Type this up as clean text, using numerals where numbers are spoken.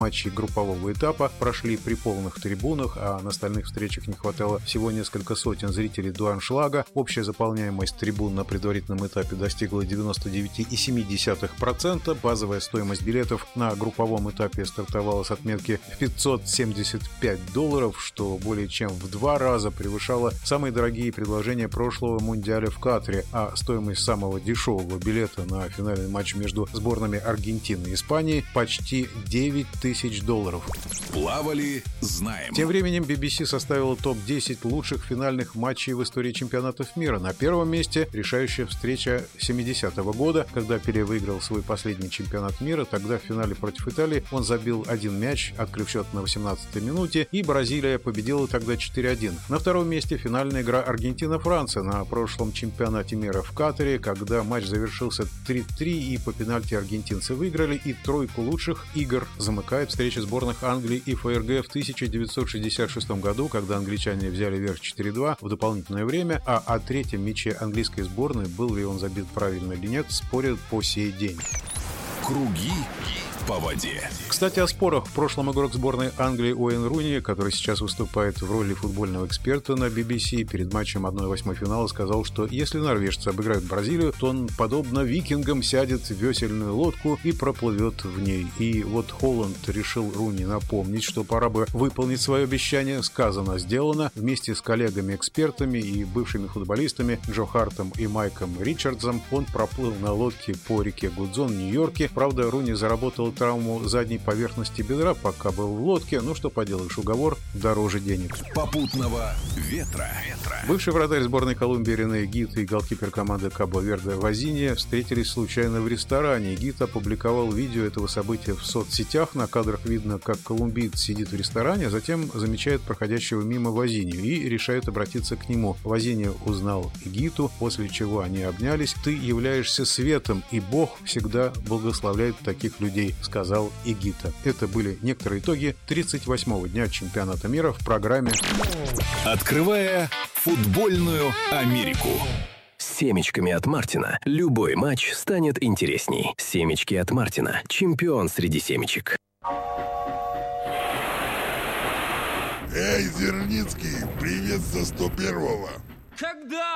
Матчи группового этапа прошли при полных трибунах, а на остальных встречах не хватало всего несколько сотен зрителей до аншлага. Общая заполняемость трибун на предварительном этапе достигла 99,7%. Базовая стоимость билетов на групповом этапе стартовала с отметки $575, что более чем в 2 раза превышало самые дорогие предложения прошлого мундиаля в Катаре, а стоимость самого дешевого билета на финальный матч между сборными Аргентины и Испании почти $9000. Плавали, знаем. Тем временем BBC составила топ-10 лучших финальных матчей в истории чемпионатов мира. На первом месте решающая встреча 70-го года, когда Пеле выиграл свой последний чемпионат мира. Тогда в финале против Италии он забил один мяч, открыв счет на 18-й минуте, и Бразилия победила тогда 4-1. На втором месте финальная игра Аргентина-Франция на прошлом чемпионате мира в Катаре, когда матч завершился 3-3 и по пенальти аргентинцы выиграли, и тройку лучших игр замыкает встреча сборных Англии и ФРГ в 1966 году, когда англичане взяли верх 4-2 в дополнительное время, а о третьем мяче английской сборной, был ли он забит правильно или нет, спорят по сей день. Круги по воде. Кстати, о спорах. В прошлом игрок сборной Англии Уэйн Руни, который сейчас выступает в роли футбольного эксперта на BBC, перед матчем 1/8 финала сказал, что если норвежцы обыграют Бразилию, то он, подобно викингам, сядет в весельную лодку и проплывет в ней. И вот Холланд решил Руни напомнить, что пора бы выполнить свое обещание. Сказано, сделано. Вместе с коллегами-экспертами и бывшими футболистами Джо Хартом и Майком Ричардсом он проплыл на лодке по реке Гудзон в Нью-Йорке. Правда, Руни заработал травму задней поверхности бедра, пока был в лодке. Ну, что поделаешь, уговор дороже денег. Попутного ветра. Бывший вратарь сборной Колумбии Рене Гит и голкипер команды Кабо-Верде Вазинья встретились случайно в ресторане. Гит опубликовал видео этого события в соцсетях. На кадрах видно, как колумбиец сидит в ресторане, а затем замечает проходящего мимо Вазинью и решает обратиться к нему. Вазинья узнал Гиту, после чего они обнялись. «Ты являешься светом, и Бог всегда благословляет таких людей», — сказал Игита. Это были некоторые итоги 38-го дня чемпионата мира в программе «Открывая футбольную Америку». С семечками от Мартина любой матч станет интересней. Семечки от Мартина. Чемпион среди семечек. Эй, Зерницкий, привет за 101-го. Когда?